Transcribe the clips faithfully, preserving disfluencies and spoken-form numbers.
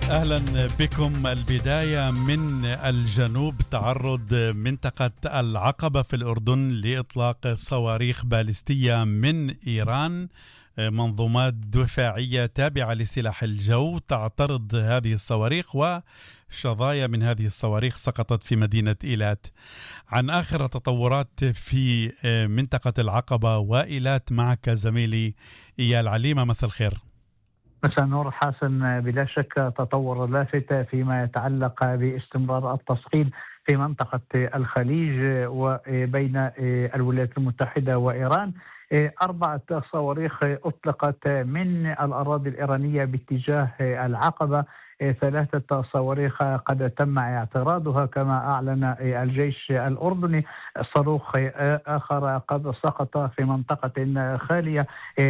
أهلا بكم. البداية من الجنوب. تعرض منطقة العقبة في الأردن لإطلاق صواريخ باليستية من إيران. منظومات دفاعية تابعة لسلاح الجو تعترض هذه الصواريخ، وشظايا من هذه الصواريخ سقطت في مدينة إيلات. عن آخر التطورات في منطقة العقبة وإيلات معك زميلي إيال عليمة. مساء الخير. مساء النور حسن. بلا شك تطور لافت فيما يتعلق باستمرار التصعيد في منطقة الخليج وبين الولايات المتحدة وإيران. أربعة صواريخ أطلقت من الأراضي الإيرانية باتجاه العقبة، ثلاثة صواريخ قد تم اعتراضها كما أعلن الجيش الأردني. صاروخ آخر قد سقط في منطقة خالية،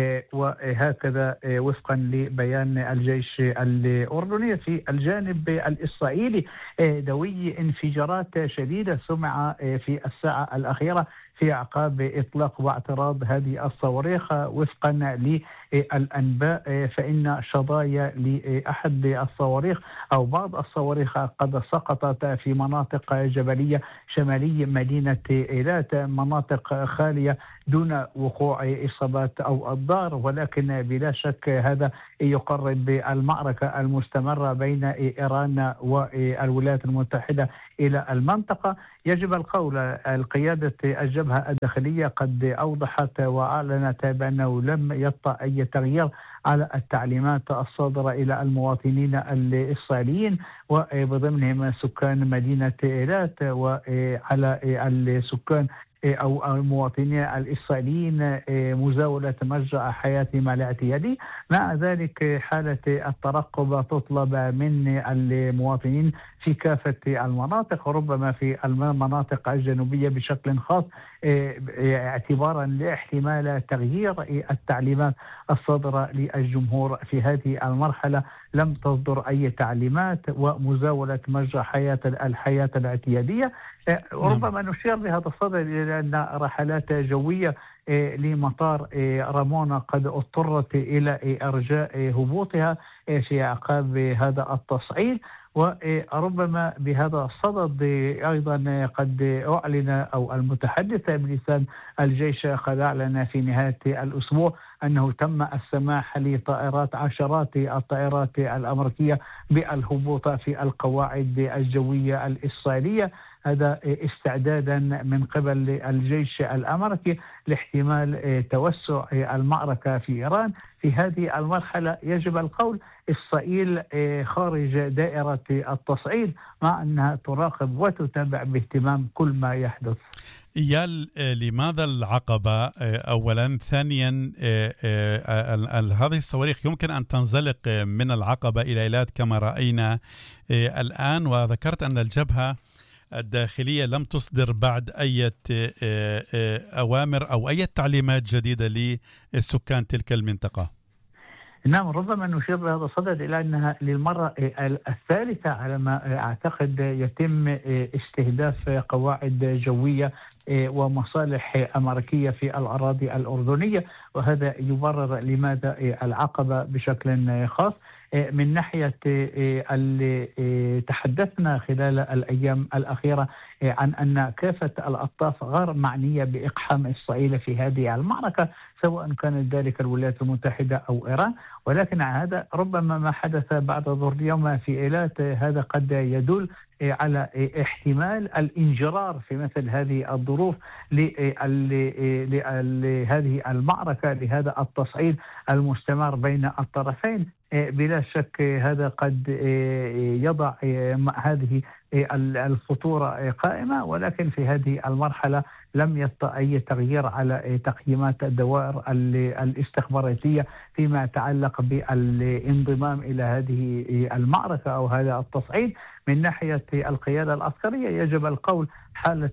وهكذا وفقا لبيان الجيش الأردني. في الجانب الإسرائيلي دوي انفجارات شديدة سمع في الساعة الأخيرة في أعقاب إطلاق واعتراض هذه الصواريخ. وفقا للأنباء فإن شظايا لأحد الصواريخ أو بعض الصواريخ قد سقطت في مناطق جبلية شمالي مدينة إيلات، مناطق خالية دون وقوع إصابات أو أضرار، ولكن بلا شك هذا يقرب المعركة المستمرة بين إيران والولايات المتحدة إلى المنطقة. يجب القول القيادة الجبهة الداخلية قد أوضحت وأعلنت بأنه لم يطأ أي تغيير على التعليمات الصادرة إلى المواطنين الإسرائيليين وبضمنهم سكان مدينة إيلات، وعلى السكان أو المواطنين الإسرائيليين مزاولة مجرى حياتهم الاعتيادي. مع ذلك حالة الترقب تطلب من المواطنين في كافة المناطق، ربما في المناطق الجنوبية بشكل خاص، اعتبارا لاحتمال تغيير التعليمات الصادرة للجمهور في هذه المرحلة. لم تصدر أي تعليمات ومزاولة مجرى حياة الحياة الاعتيادية. ربما نشير بهذا الصدد إلى أن رحلات جوية لمطار رامونا قد اضطرت إلى إرجاء هبوطها في أعقاب هذا التصعيد. وربما بهذا الصدد أيضا قد أعلن أو المتحدث بلسان الجيش قد أعلن في نهاية الأسبوع أنه تم السماح لطائرات عشرات الطائرات الأمريكية بالهبوط في القواعد الجوية الإسرائيلية، هذا استعدادا من قبل الجيش الأمريكي لاحتمال توسع المعركة في إيران. في هذه المرحلة يجب القول إسرائيل خارج دائرة التصعيد، مع أنها تراقب وتتابع باهتمام كل ما يحدث. إيال، لماذا العقبة أولا؟ ثانيا، هذه الصواريخ يمكن أن تنزلق من العقبة إلى إيلات كما رأينا الآن، وذكرت أن الجبهة الداخلية لم تصدر بعد أي أوامر أو أي تعليمات جديدة لسكان تلك المنطقة. نعم، ربما نشير بهذا الصدد إلى أنها للمرة الثالثة على ما أعتقد يتم استهداف قواعد جوية ومصالح أمريكية في الأراضي الأردنية، وهذا يبرر لماذا العقبة بشكل خاص. من ناحية اللي تحدثنا خلال الأيام الأخيرة عن أن كافة الأطراف غير معنية بإقحام إسرائيل في هذه المعركة، سواء كانت ذلك الولايات المتحدة أو إيران، ولكن هذا ربما ما حدث بعد ظهر اليوم في إيلات هذا قد يدل على احتمال الانجرار في مثل هذه الظروف لهذه المعركة، لهذا التصعيد المستمر بين الطرفين. بلا شك هذا قد يضع هذه الخطورة قائمة، ولكن في هذه المرحلة لم يطأ أي تغيير على تقييمات الدوائر الاستخباراتية فيما يتعلق بالانضمام إلى هذه المعركة أو هذا التصعيد. من ناحية القيادة العسكرية يجب القول حالة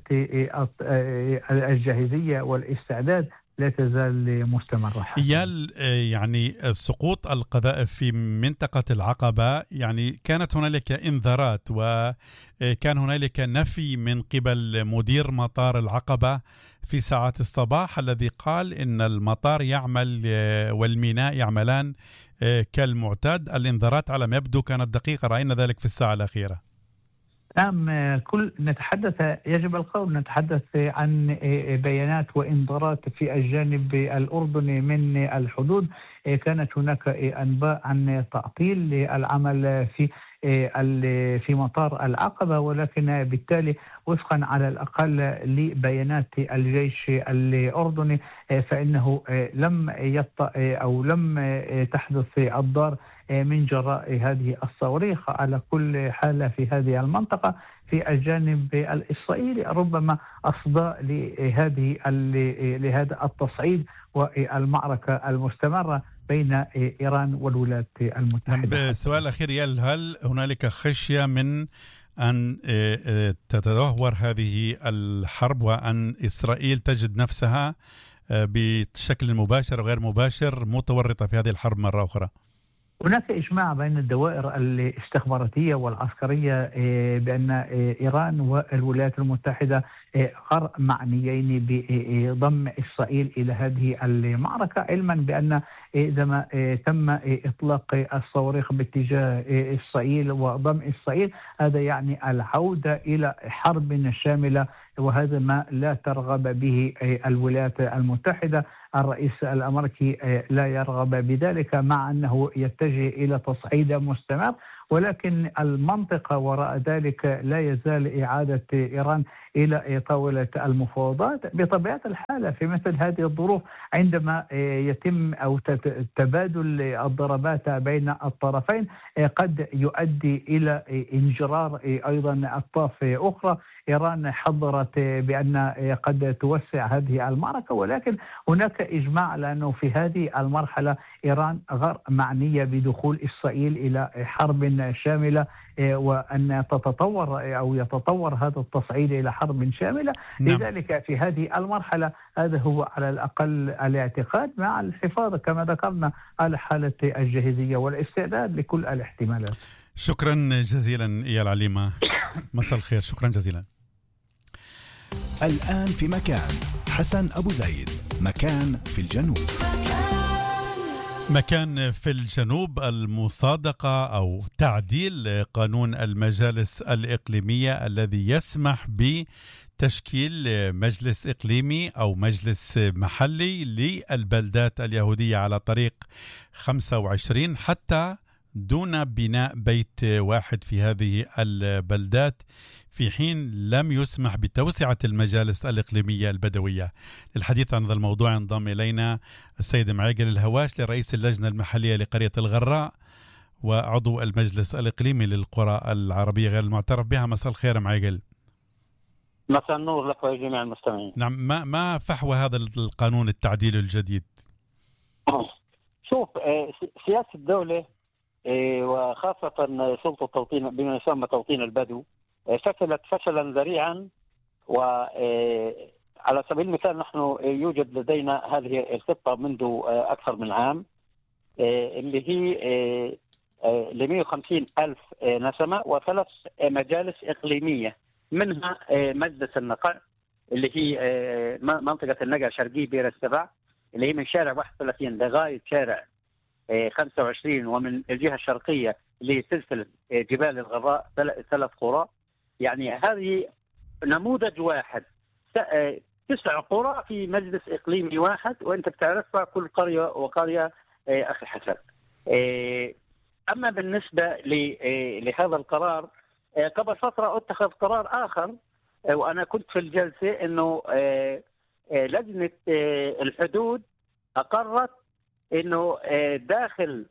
الجاهزية والاستعداد لا تزال مستمرة. إيال، يعني سقوط القذائف في منطقة العقبة، يعني كانت هنالك انذارات وكان هنالك نفي من قبل مدير مطار العقبة في ساعات الصباح الذي قال إن المطار يعمل والميناء يعملان كالمعتاد. الإنذارات على ما يبدو كانت دقيقة، رأينا ذلك في الساعة الأخيرة. نعم، كل نتحدث يجب القول نتحدث عن بيانات وإنذارات في الجانب الأردني من الحدود. كانت هناك أنباء عن تعطيل العمل في في مطار العقبة، ولكن بالتالي وفقا على الأقل لبيانات الجيش الأردني فإنه لم يط أو لم تحدث الضار من جراء هذه الصواريخ. على كل حال في هذه المنطقة في الجانب الإسرائيلي ربما أصدى لهذه لهذا التصعيد والمعركة المستمرة بين إيران والولايات المتحدة. سؤال أخير يال، هل هنالك خشية من أن تتدهور هذه الحرب وأن إسرائيل تجد نفسها بشكل مباشر وغير مباشر متورطة في هذه الحرب مرة أخرى؟ هناك إجماع بين الدوائر الاستخباراتية والعسكرية بأن إيران والولايات المتحدة غير معنيين بضم إسرائيل إلى هذه المعركة، علما بأن عندما تم إطلاق الصواريخ باتجاه إسرائيل وضم إسرائيل هذا يعني العودة إلى حرب شاملة، وهذا ما لا ترغب به الولايات المتحدة. الرئيس الأمريكي لا يرغب بذلك مع أنه يتجه إلى تصعيد مستمر، ولكن المنطقة وراء ذلك لا يزال إعادة إيران إلى طاولة المفاوضات. بطبيعة الحال في مثل هذه الظروف عندما يتم أو تبادل الضربات بين الطرفين قد يؤدي إلى انجرار أيضا أطراف أخرى. إيران حذرت بأن قد توسع هذه المعركة، ولكن هناك إجماع على أنه في هذه المرحلة إيران غير معنية بدخول إسرائيل إلى حرب شاملة وأن تتطور أو يتطور هذا التصعيد إلى حرب شاملة. نعم. لذلك في هذه المرحلة هذا هو على الأقل الاعتقاد، مع الحفاظ كما ذكرنا على حالة الجاهزية والاستعداد لكل الاحتمالات. شكرا جزيلا إيال عليمة، مساء الخير، شكرا جزيلا. الآن في مكان حسن أبو زيد، مكان في الجنوب. مكان في الجنوب، المصادقة أو تعديل قانون المجالس الإقليمية الذي يسمح بتشكيل مجلس إقليمي أو مجلس محلي للبلدات اليهودية على طريق خمسة وعشرين حتى دون بناء بيت واحد في هذه البلدات، في حين لم يسمح بتوسعة المجالس الإقليمية البدوية. للحديث عن هذا الموضوع انضم إلينا السيد معيقل الهواش لرئيس اللجنة المحلية لقرية الغراء وعضو المجلس الإقليمي للقرى العربية غير المعترف بها. مساء الخير معيقل. مساء النور لك ولجميع المستمعين. نعم، ما ما فحوى هذا القانون التعديل الجديد؟ شوف، سياسة الدولة وخاصة سلطة توطين بما يسمى توطين البدو فشلت فشلا ذريعا. وعلى سبيل المثال نحن يوجد لدينا هذه الخطة منذ أكثر من عام اللي هي ل مئة وخمسين ألف نسمة وثلاث مجالس إقليمية، منها مجلس النقع اللي هي منطقة النقع شرقي بير السبع اللي هي من شارع واحد وثلاثين لغاية شارع خمسة وعشرين، ومن الجهة الشرقية اللي هي سلسلة جبال الغراء ثلاث قرى. يعني هذه نموذج واحد، تسع قرى في مجلس إقليمي واحد، وأنت بتعرفها كل قرية وقرية أخي حسن. أما بالنسبة لهذا القرار، قبل فترة اتخذ قرار آخر وأنا كنت في الجلسة إنه لجنة الحدود أقرت إنه داخل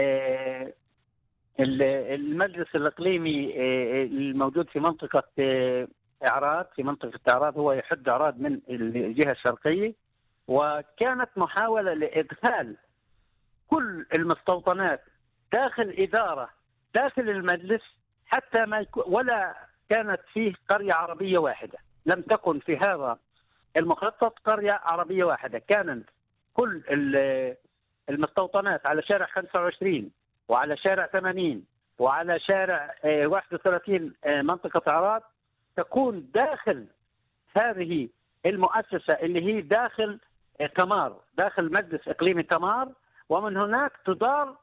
المجلس الإقليمي الموجود في منطقة إعراد في منطقة إعراد هو يحد إعراد من الجهة الشرقية، وكانت محاولة لإدخال كل المستوطنات داخل إدارة داخل المجلس حتى ما يكون، ولا كانت فيه قرية عربية واحدة، لم تكن في هذا المخطط قرية عربية واحدة. كانت كل المستوطنات على شارع خمسة وعشرين وعلى شارع ثمانين وعلى شارع واحد وثلاثين منطقة إعراد تكون داخل هذه المؤسسة اللي هي داخل تمار، داخل مجلس إقليمي تمار، ومن هناك تدار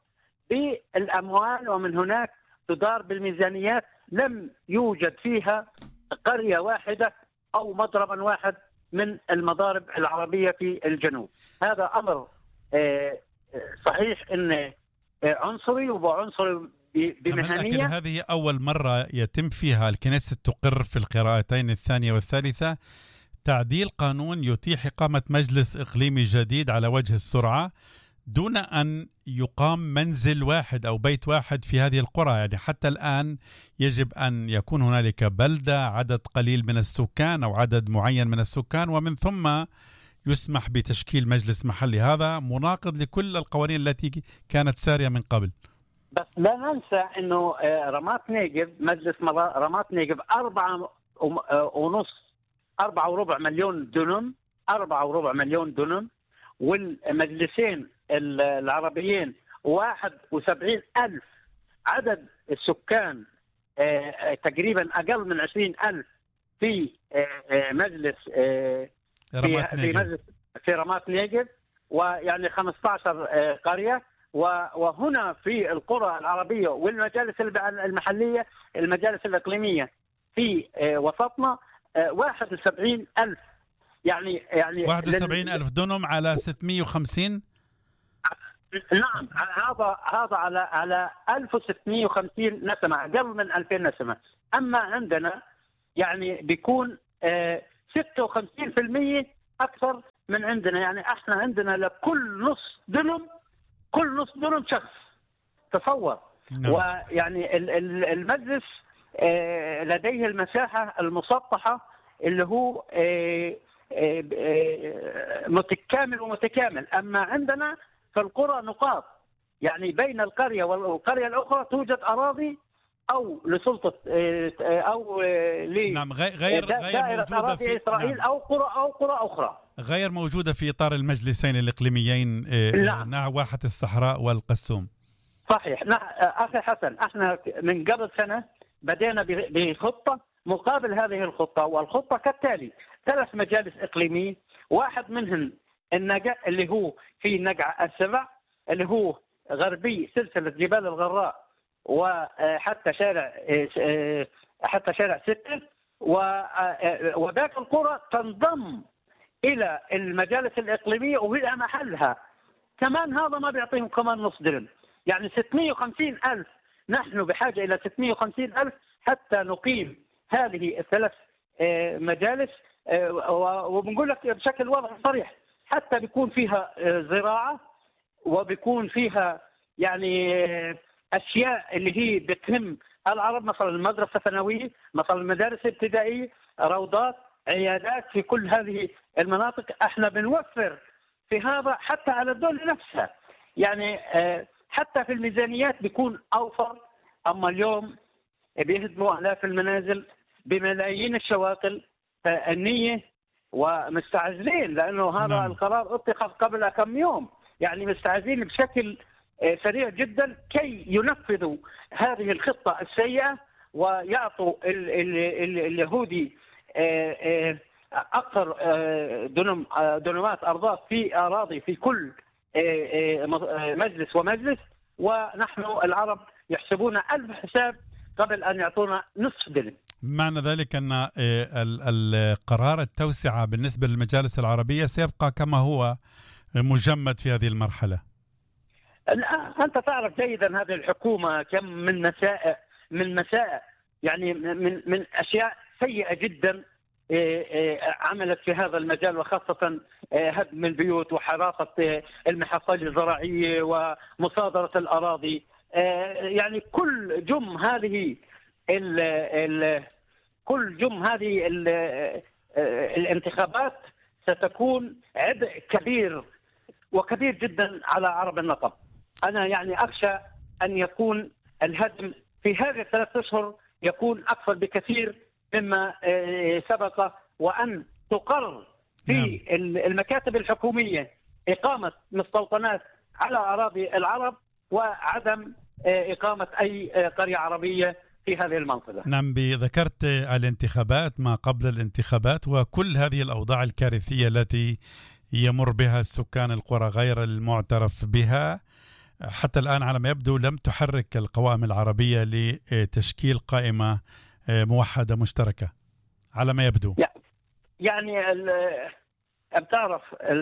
بالأموال، ومن هناك تدار بالميزانيات. لم يوجد فيها قرية واحدة أو مضربا واحد من المضارب العربية في الجنوب. هذا أمر صحيح أنه عنصري وعنصري بمهنية. لكن هذه أول مرة يتم فيها الكنيست تقر في القراءتين الثانية والثالثة تعديل قانون يتيح إقامة مجلس إقليمي جديد على وجه السرعة دون أن يقام منزل واحد أو بيت واحد في هذه القرى. يعني حتى الآن يجب أن يكون هنالك بلدة عدد قليل من السكان أو عدد معين من السكان، ومن ثم يسمح بتشكيل مجلس محلي. هذا مناقض لكل القوانين التي كانت سارية من قبل. بس لا ننسى أنه رمات نيجب، مجلس رمات نيجب أربعة ونص أربعة وربع مليون دونم، أربعة وربع مليون دونم، والمجلسين العربيين واحد وسبعين ألف. عدد السكان تقريبا أقل من عشرين ألف في مجلس في, في مجلس في رمات نيجب، ويعني خمسة عشر قرية. وهنا في القرى العربية والمجالس المحلية، المجالس الإقليمية في وسطنا واحد وسبعين ألف. يعني يعني واحد وسبعين ألف دونم على ستمائة وخمسين. نعم، هذا هذا على على ألف وستمائة وخمسين نسمة، أقل من ألفين نسمة. أما عندنا يعني بيكون ستة وخمسين بالمئة أكثر من عندنا. يعني احنا عندنا لكل نص دونم، كل نص دونم شخص، تصور. نعم. ويعني المجلس لديه المساحة المسطحة اللي هو متكامل ومتكامل. أما عندنا في القرى نقاط، يعني بين القرية والقرية الأخرى توجد أراضي أو لسلطة أو ل نعم غير غير موجودة في إسرائيل. نعم. أو قرى أو قرى أخرى غير موجودة في إطار المجلسين الإقليميين. نعم. ناحية الصحراء والقسوم. صحيح. أخي حسن، احنا من قبل سنة بدينا بخطة مقابل هذه الخطة، والخطة كالتالي: ثلاث مجالس إقليمية، واحد منهم النجع اللي هو في نجع السبع اللي هو غربي سلسلة جبال الغراء وحتى شارع حتى شارع ستة، وذاك القرى تنضم إلى المجالس الإقليمية وهي محلها. كمان هذا ما بيعطيهم كمان نص درهم، يعني ستمائة وخمسين ألف. نحن بحاجة إلى ستمائة وخمسين ألف حتى نقيم هذه الثلاث مجالس. وبنقول لك بشكل واضح صريح، حتى بيكون فيها زراعة وبيكون فيها يعني أشياء اللي هي بتهم العرب، مثلا المدرسة الثانوية، مثلا المدارس الابتدائية، روضات، عيادات في كل هذه المناطق. احنا بنوفر في هذا حتى على الدولة نفسها، يعني حتى في الميزانيات بيكون أوفر. أما اليوم بيهدموا آلاف المنازل بملايين الشواكل النية ومستعجلين، لأنه هذا نعم. القرار اتخذ قبل كم يوم، يعني مستعجلين بشكل سريع جدا كي ينفذوا هذه الخطة السيئة ويعطوا ال ال ال اليهودي أكثر دنم دنمات أرضات في أراضي في كل مجلس ومجلس، ونحن العرب يحسبون ألف حساب قبل أن يعطونا نصف دلم. معنى ذلك أن القرار التوسعة بالنسبة للمجالس العربية سيبقى كما هو مجمد في هذه المرحلة. أنت تعرف جيدا هذه الحكومة كم من مسائل من مسائل يعني من من أشياء سيئة جدا عملت في هذا المجال، وخاصة هدم البيوت وحراسة المحاصيل الزراعية ومصادرة الأراضي. يعني كل جم هذه ال ال كل جم هذه ال الانتخابات ستكون عبء كبير وكبير جدا على عرب النقب. أنا يعني أخشى أن يكون الهدم في هذه الثلاث أشهر يكون أكثر بكثير مما سبق، وأن تقرر في المكاتب الحكومية إقامة مستوطنات على أراضي العرب وعدم إقامة أي قرية عربية في هذه المنطقة. نعم، ذكرت الانتخابات ما قبل الانتخابات وكل هذه الأوضاع الكارثية التي يمر بها السكان القرى غير المعترف بها. حتى الآن على ما يبدو لم تحرك القوائم العربية لتشكيل قائمة موحدة مشتركة على ما يبدو. يعني بتعرف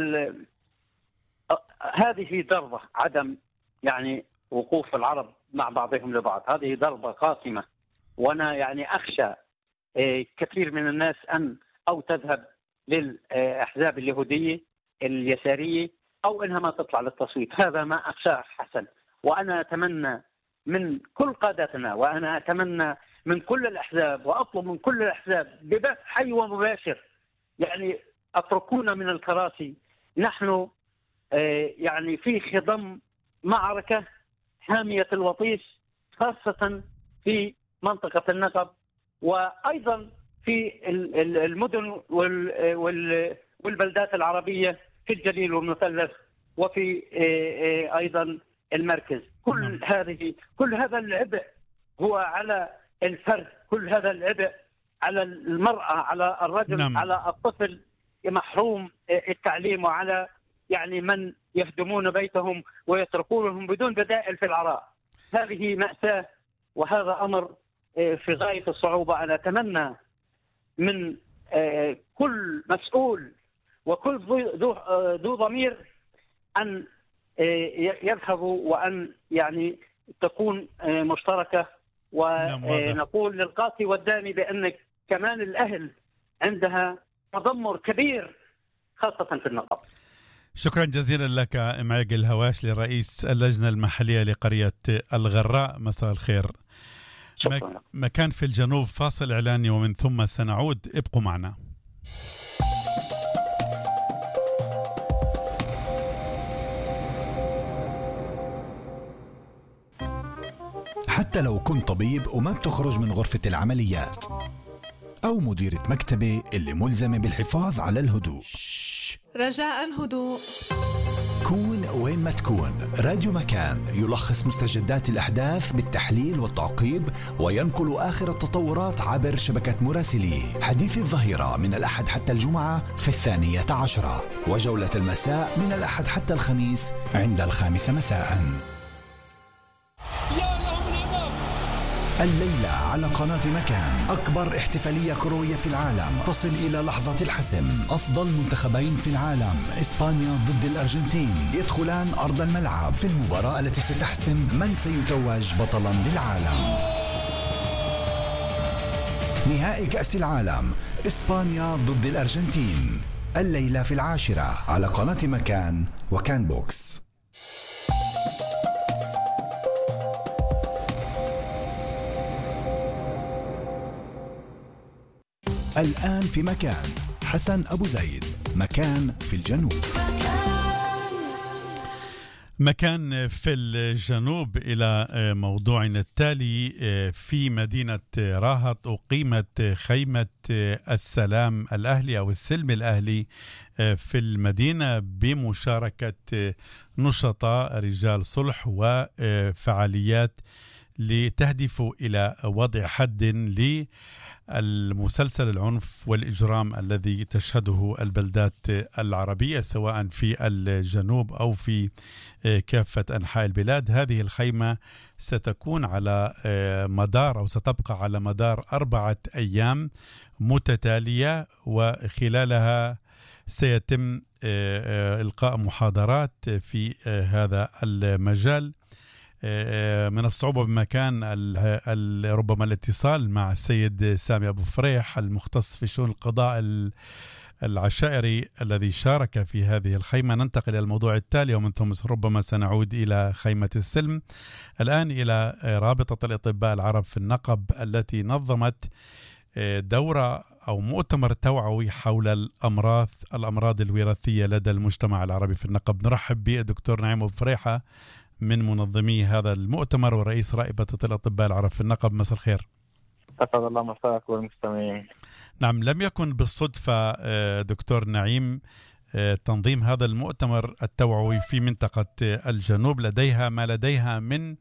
هذه ضربة عدم يعني وقوف العرب مع بعضهم لبعض، هذه ضربة قاسمة، وأنا يعني أخشى كثير من الناس أن أو تذهب للأحزاب اليهودية اليسارية أو إنها ما تطلع للتصويت. هذا ما أخشاه حسن، وأنا أتمنى من كل قادتنا، وأنا أتمنى من كل الأحزاب، وأطلب من كل الأحزاب ببث حي ومباشر يعني اتركونا من الكراسي. نحن يعني في خضم معركة حامية الوطيس، خاصة في منطقة النقب، وأيضا في المدن والبلدات العربية في الجليل والمثلث، وفي أيضا المركز. كل هذه كل هذا العبء هو على الفرد، كل هذا العبء على المرأة، على الرجل، نعم. على الطفل محروم التعليم، وعلى يعني من يهدمون بيتهم ويتركونهم بدون بدائل في العراء. هذه مأساة، وهذا أمر في غاية الصعوبة. أنا أتمنى من كل مسؤول وكل ذو ضمير أن يذهبوا، وأن يعني تكون مشتركة، ونقول للقاسي والداني بأن كمان الأهل عندها تذمر كبير خاصة في النقب. شكرا جزيلا لك معيق الهواش لرئيس اللجنة المحلية لقرية الغراء. مساء الخير. شكرا. مكان في الجنوب، فاصل إعلاني ومن ثم سنعود، ابقوا معنا. حتى لو كنت طبيب وما بتخرج من غرفة العمليات، أو مديرة مكتبة اللي ملزمة بالحفاظ على الهدوء، رجاء هدوء. كون وين ما تكون، راديو مكان يلخص مستجدات الأحداث بالتحليل والتعقيب، وينقل آخر التطورات عبر شبكة مراسليه. حديث الظهيرة من الأحد حتى الجمعة في الثانية عشرة، وجولة المساء من الأحد حتى الخميس عند الخامسة مساء. الليلة على قناة مكان أكبر احتفالية كروية في العالم تصل إلى لحظة الحسم. أفضل منتخبين في العالم، إسبانيا ضد الأرجنتين، يدخلان أرض الملعب في المباراة التي ستحسم من سيتوج بطلا للعالم. نهائي كأس العالم، إسبانيا ضد الأرجنتين، الليلة في العاشرة على قناة مكان وكان بوكس. الآن في مكان، حسن أبو زايد، مكان في الجنوب. مكان في الجنوب. إلى موضوعنا التالي، في مدينة راهط أقيمت خيمة السلام الأهلي أو السلم الأهلي في المدينة بمشاركة نشطاء رجال صلح وفعاليات لتهدف إلى وضع حد ل المسلسل العنف والإجرام الذي تشهده البلدات العربية سواء في الجنوب أو في كافة أنحاء البلاد. هذه الخيمة ستكون على مدار أو ستبقى على مدار أربعة أيام متتالية، وخلالها سيتم إلقاء محاضرات في هذا المجال. من الصعوبة بمكان ربما الاتصال مع السيد سامي أبو فريح المختص في شؤون القضاء العشائري الذي شارك في هذه الخيمة. ننتقل إلى الموضوع التالي ومن ثم ربما سنعود إلى خيمة السلم. الآن إلى رابطة الأطباء العرب في النقب التي نظمت دورة أو مؤتمر توعوي حول الأمراض الأمراض الوراثية لدى المجتمع العربي في النقب. نرحب بالدكتور نعيم أبو فريحة من منظمي هذا المؤتمر ورئيس رابطة الأطباء العرب في النقب. مساء الخير. أسعد الله مساك والمستمعين. نعم، لم يكن بالصدفة دكتور نعيم تنظيم هذا المؤتمر التوعوي في منطقة الجنوب لديها ما لديها من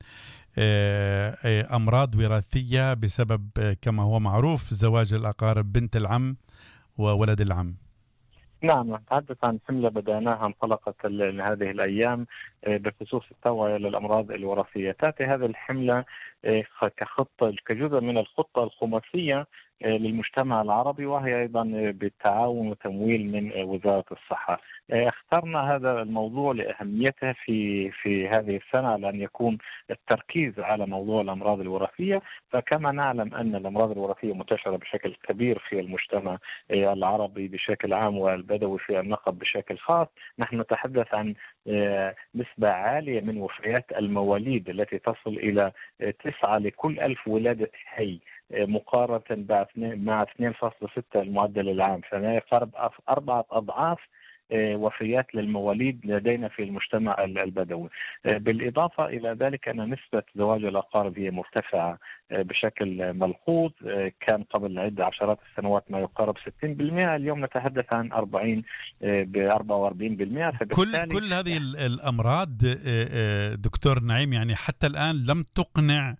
أمراض وراثية بسبب كما هو معروف زواج الأقارب بنت العم وولد العم. نعم، نتحدث عن حملة بدأناها انطلقت ال- هذه الأيام آه، بخصوص التوعية للأمراض الوراثية. تأتي هذه الحملة آه، خ- كخطة كجزء من الخطة الخماسية آه، للمجتمع العربي، وهي أيضا آه، بالتعاون وتمويل من آه، وزارة الصحة. آه، اخترنا هذا الموضوع لأهميته في في هذه السنة، لأن يكون التركيز على موضوع الأمراض الوراثية. فكما نعلم أن الأمراض الوراثية منتشرة بشكل كبير في المجتمع آه، العربي بشكل عام والبدوي في النقب بشكل خاص. نحن نتحدث عن آه، نسبة عالية من وفيات المواليد التي تصل إلى آه، تسعة لكل ألف ولادة حي، آه، مقارنة مع اثنين- مع اثنين فاصلة ستة المعدل العام، فما يقارب أف- أربعة أضعاف آه، وفيات للمواليد لدينا في المجتمع ال- البدوي. آه، بالإضافة إلى ذلك أن نسبة زواج الأقارب هي مرتفعة آه، بشكل ملحوظ. آه، كان قبل عدة عشرات السنوات ما يقارب ستين بالمئة، اليوم نتحدث عن أربعين ب أربعة وأربعين بالمئة. كل فبالتالي كل هذه ال- الأمراض آه، آه، دكتور نعيم، يعني حتى الآن لم تقنع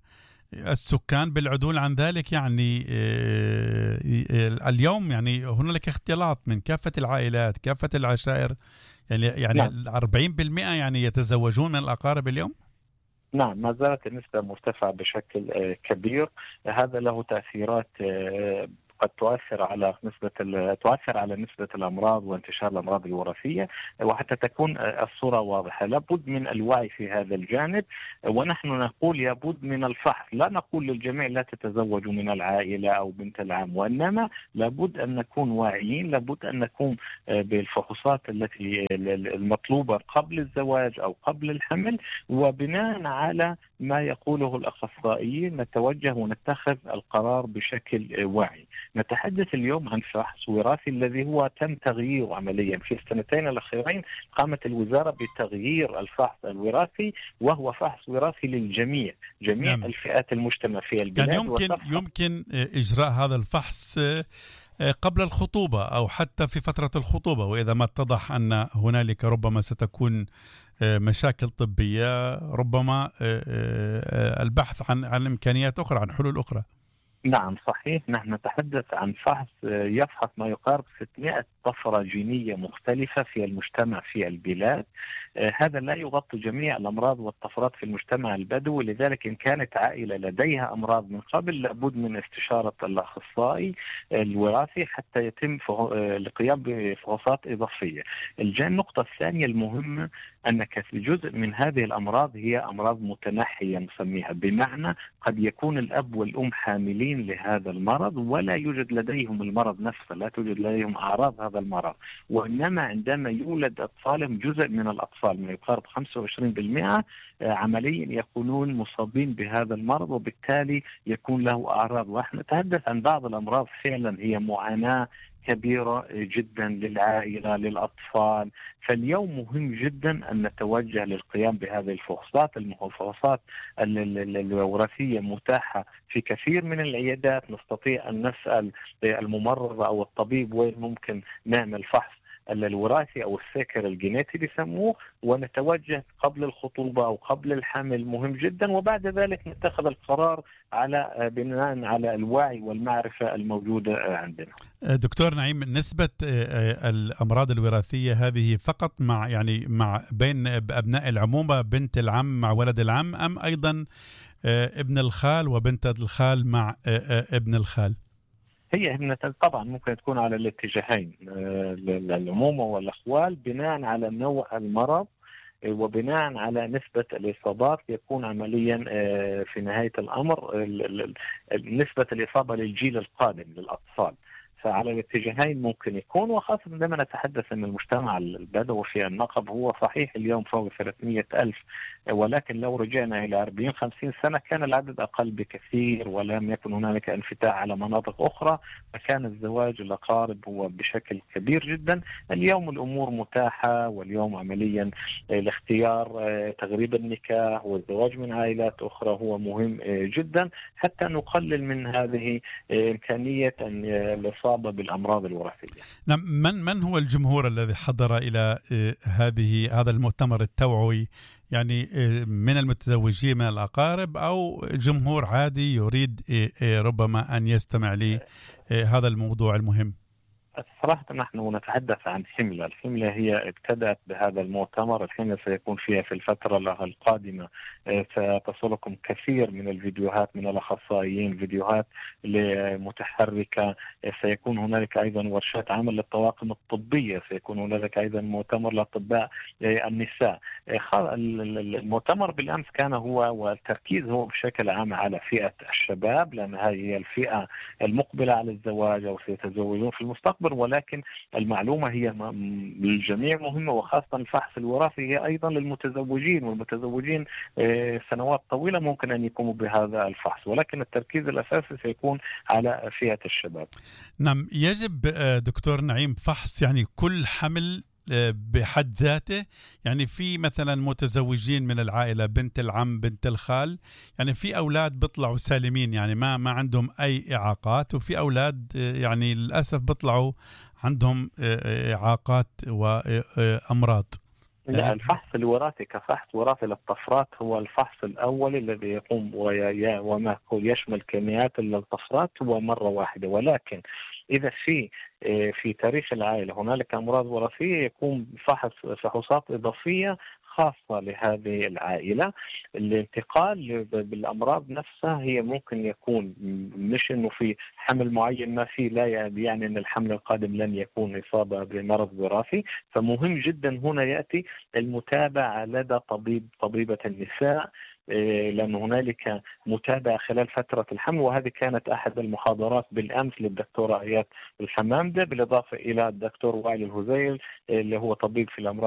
السكان بالعدول عن ذلك. يعني آه، آه، اليوم يعني هنالك اختلاط من كافة العائلات، كافة العشائر. يعني يعني نعم أربعين بالمئة يعني يتزوجون من الأقارب اليوم. نعم ما زالت النسبة مرتفعة بشكل آه، كبير. هذا له تأثيرات آه، قد تؤثر على نسبة ال- تؤثر على نسبة الأمراض وانتشار الأمراض الوراثية. وحتى تكون آه، الصورة واضحة لابد من الوعي في هذا الجانب. ونحن نقول لابد من الفحص، لا نقول للجميع لا تتزوجوا من العائلة أو بنت العم، وإنما لابد أن نكون واعيين، لابد أن نكون آه، بالفحوصات التي المطلوبة قبل الزواج أو قبل الحمل، وبناء على ما يقوله الأخصائيين نتوجه ونتخذ القرار بشكل واعي. نتحدث اليوم عن فحص وراثي الذي هو تم تغييره عمليا في السنتين الأخيرين. قامت الوزارة بتغيير الفحص الوراثي، وهو فحص وراثي للجميع، جميع نعم. الفئات المجتمع في البلاد. يعني يمكن وصفحة يمكن إجراء هذا الفحص قبل الخطوبة أو حتى في فترة الخطوبة، وإذا ما اتضح أن هنالك ربما ستكون مشاكل طبية، ربما البحث عن عن إمكانيات أخرى، عن حلول أخرى. نعم صحيح، نحن نتحدث عن فحص يفحص ما يقارب ستمائة طفرة جينية مختلفة في المجتمع في البلاد. هذا لا يغطي جميع الأمراض والطفرات في المجتمع البدوي، لذلك إن كانت عائلة لديها أمراض من قبل لابد من استشارة الأخصائي الوراثي حتى يتم القيام بفحوصات إضافية. النقطة الثانية المهمة أن جزء من هذه الأمراض هي أمراض متنحية نسميها، بمعنى قد يكون الأب والأم حاملين لهذا المرض ولا يوجد لديهم المرض نفسه، لا توجد لديهم أعراض هذا المرض، وإنما عندما يولد أطفالهم جزء من الأطفال ما يقارب خمسة وعشرين بالمئة عمليا يكونون مصابين بهذا المرض، وبالتالي يكون له أعراض. ونحن نتحدث عن بعض الأمراض فعلا هي معاناة كبيرة جدا للعائلة للأطفال. فاليوم مهم جدا أن نتوجه للقيام بهذه الفحوصات. الفحوصات الوراثية متاحة في كثير من العيادات، نستطيع أن نسأل الممرض أو الطبيب وين ممكن نعمل فحص الوراثي أو السكر الجينيتي بيسموه، ونتوجه قبل الخطوبة أو قبل الحمل، مهم جدا. وبعد ذلك نتخذ القرار على بناء على الوعي والمعرفة الموجودة عندنا. دكتور نعيم، نسبة الأمراض الوراثية هذه فقط مع يعني مع بين أبناء العمومة، بنت العم مع ولد العم، أم أيضا ابن الخال وبنت الخال مع ابن الخال؟ هي طبعا ممكن تكون على الاتجاهين، العمومة والأخوال، بناء على نوع المرض وبناء على نسبة الإصابات. يكون عمليا في نهاية الأمر نسبة الإصابة للجيل القادم للأطفال، فعلى الاتجاهين ممكن يكون. وخاصة عندما نتحدث أن المجتمع البدوي في النقب هو صحيح اليوم فوق ثلاثمائة ألف، ولكن لو رجعنا إلى أربعين خمسين سنة كان العدد أقل بكثير، ولم يكن هنالك انفتاح على مناطق أخرى، فكان الزواج الأقارب هو بشكل كبير جدا. اليوم الأمور متاحة، واليوم عمليا الاختيار تغريب النكاح والزواج من عائلات أخرى هو مهم جدا حتى نقلل من هذه إمكانية أن الإصابة بالأمراض الوراثية. نعم، من من هو الجمهور الذي حضر إلى هذه هذا المؤتمر التوعوي؟ يعني من المتزوجين من الأقارب أو جمهور عادي يريد ربما أن يستمع لي هذا الموضوع المهم؟ صراحة نحن نتحدث عن حملة. الحملة هي ابتدأت بهذا المؤتمر. الحملة سيكون فيها في الفترة القادمة ستصلكم كثير من الفيديوهات من الأخصائيين، فيديوهات متحركة. سيكون هنالك أيضا ورشات عمل للطواقم الطبية، سيكون هنالك أيضا مؤتمر لأطباء النساء. المؤتمر بالأمس كان هو والتركيز هو بشكل عام على فئة الشباب، لأن هذه هي الفئة المقبلة على الزواج أو سيتزوجون في المستقبل، ولكن المعلومة هي للجميع مهمة، وخاصة الفحص الوراثي هي أيضا للمتزوجين، والمتزوجين سنوات طويلة ممكن أن يقوموا بهذا الفحص، ولكن التركيز الأساسي سيكون على فئة الشباب. نعم، يجب دكتور نعيم فحص يعني كل حمل بحد ذاته؟ يعني في مثلا متزوجين من العائلة، بنت العم بنت الخال، يعني في أولاد بيطلعوا سالمين يعني ما ما عندهم أي إعاقات، وفي أولاد يعني للأسف بيطلعوا عندهم إعاقات وأمراض. لا، الفحص الوراثي كفحص وراثي للطفرات هو الفحص الأول الذي يقوم وما يشمل كميات الطفرات هو مرة واحدة، ولكن إذا في في تاريخ العائلة هنالك أمراض وراثية يقوم بفحص فحوصات إضافية خاصة لهذه العائلة. الانتقال بالأمراض نفسها هي ممكن يكون مش إنه في حمل معين ما في، لا يعني أن الحمل القادم لن يكون إصابة بمرض وراثي. فمهم جدا هنا يأتي المتابعة لدى طبيب طبيبة النساء، لأن هنالك متابعة خلال فترة الحمل، وهذه كانت أحد المحاضرات بالأمس للدكتورة آيات الحمامدة، بالإضافة إلى الدكتور وائل الهذيل اللي هو طبيب في الأمراض